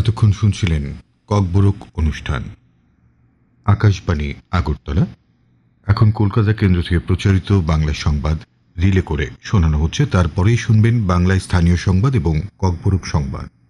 এতক্ষণ শুনছিলেন ককবরক অনুষ্ঠান। আকাশবাণী আগরতলা। এখন কলকাতা কেন্দ্র থেকে প্রচারিত বাংলা সংবাদ রিলে করে শোনানো হচ্ছে, তারপরেই শুনবেন বাংলায় স্থানীয় সংবাদ এবং ককবরক সংবাদ।